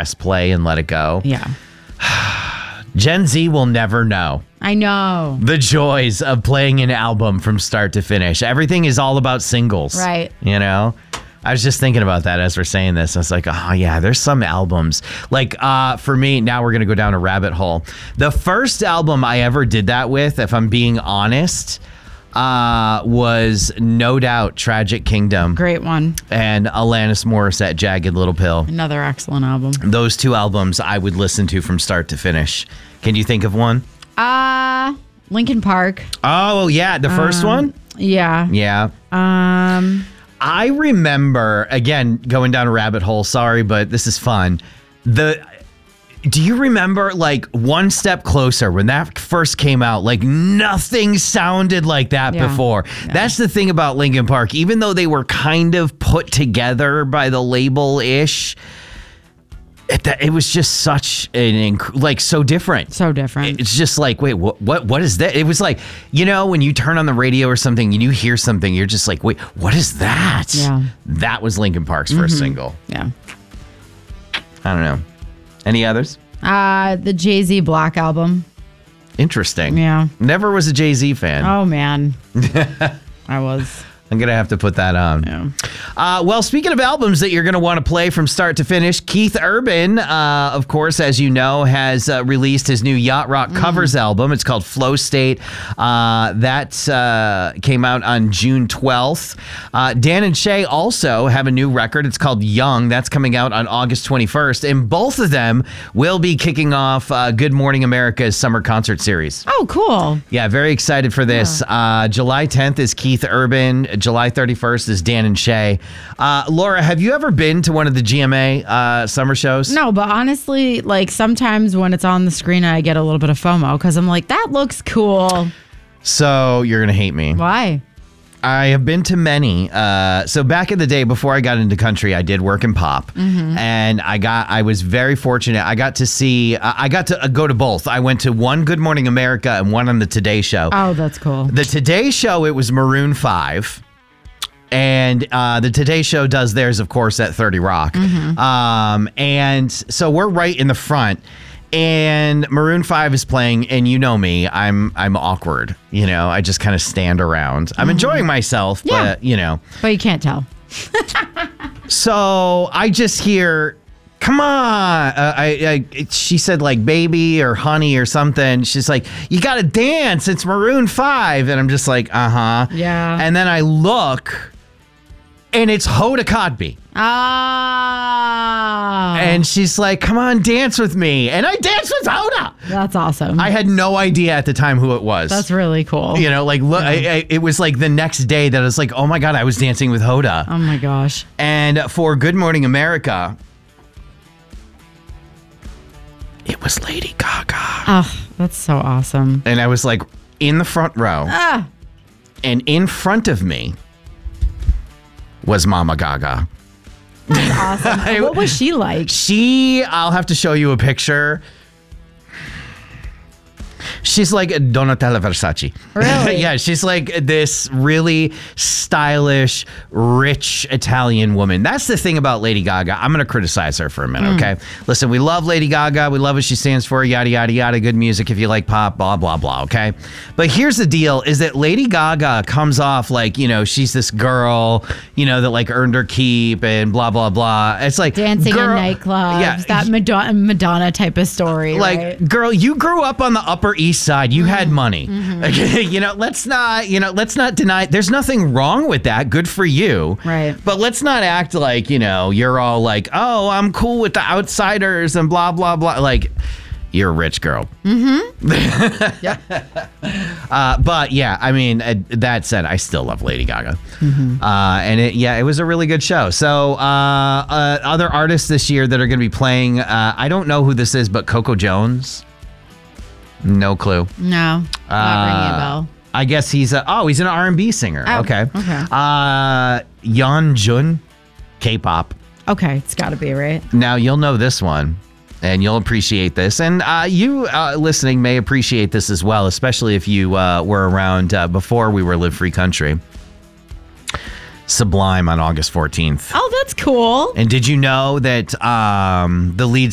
press play and let it go. Yeah. Gen Z will never know I know. the joys of playing an album from start to finish. Everything is all about singles. Right. You know? I was just thinking about that as we're saying this. I was like, oh, yeah, there's some albums. Like, for me, now we're going to go down a rabbit hole. The first album I ever did that with, if I'm being honest, was No Doubt Tragic Kingdom. Great one. And Alanis Morissette, Jagged Little Pill. Another excellent album. Those two albums I would listen to from start to finish. Can you think of one? Linkin Park. Oh, yeah. The first one? Yeah. Yeah. I remember, again, going down a rabbit hole. Sorry, but this is fun. Do you remember, like, One Step Closer, when that first came out? Like, nothing sounded like that before. Yeah. That's the thing about Linkin Park. Even though they were kind of put together by the label-ish, it was just such so different. So different. It's just like, wait, what is that? It was like, you know, when you turn on the radio or something and you hear something, you're just like, wait, what is that? Yeah. That was Linkin Park's first single. Yeah. I don't know. Any others? The Jay-Z Black album. Interesting. Yeah. Never was a Jay-Z fan. Oh, man. I was. I'm going to have to put that on. Yeah. Well, speaking of albums that you're going to want to play from start to finish, Keith Urban, of course, as you know, has released his new Yacht Rock covers album. It's called Flow State. That came out on June 12th. Dan and Shay also have a new record. It's called Young. That's coming out on August 21st. And both of them will be kicking off Good Morning America's summer concert series. Oh, cool. Yeah, very excited for this. Yeah. July 10th is Keith Urban. July 31st is Dan and Shay. Laura, have you ever been to one of the GMA summer shows? No, but honestly, like sometimes when it's on the screen, I get a little bit of FOMO because I'm like, that looks cool. So you're going to hate me. Why? I have been to many. So back in the day, before I got into country, I did work in pop, and I was very fortunate. I got to go to both. I went to one Good Morning America and one on the Today Show. Oh, that's cool. The Today Show, it was Maroon 5. And the Today Show does theirs, of course, at 30 Rock. And so we're right in the front. And Maroon 5 is playing, and you know me, I'm awkward. You know, I just kind of stand around. I'm enjoying myself, but, you know. But you can't tell. So I just hear, come on. She said, like, baby or honey or something. She's like, you got to dance. It's Maroon 5. And I'm just like, uh-huh. Yeah. And then I look, and it's Hoda Kotb. And she's like, come on, dance with me. And I danced with Hoda. That's awesome. I had no idea at the time who it was. That's really cool. You know, like, look, it was like the next day that I was like, oh my God, I was dancing with Hoda. Oh my gosh. And for Good Morning America, it was Lady Gaga. Oh, that's so awesome. And I was like in the front row. And in front of me was Mama Gaga. That's awesome. What was she like? I'll have to show you a picture. She's like Donatella Versace. Really? Yeah, she's like this really stylish, rich Italian woman. That's the thing about Lady Gaga. I'm going to criticize her for a minute, okay? Listen, we love Lady Gaga. We love what she stands for, yada, yada, yada. Good music if you like pop, blah, blah, blah, okay? But here's the deal, is that Lady Gaga comes off like, you know, she's this girl, you know, that like earned her keep and blah, blah, blah. It's like dancing in nightclubs. Yeah, that Madonna type of story, like, right? Girl, you grew up on the Upper East Side. You had money. You know, let's not deny. There's nothing wrong with that. Good for you. Right. But let's not act like, you know, you're all like, oh, I'm cool with the outsiders and blah, blah, blah. Like, you're a rich girl. Yeah. But yeah, I mean, that said, I still love Lady Gaga. And it was a really good show. So other artists this year that are going to be playing, I don't know who this is, but Coco Jones. No clue. No, not ringing a bell. I guess he's an R&B singer. Oh, okay. Okay. Jun, K-pop. Okay, it's got to be, right? Now you'll know this one, and you'll appreciate this, and you listening may appreciate this as well, especially if you were around before we were Live Free Country. Sublime on August 14th. Oh, that's cool. And did you know that the lead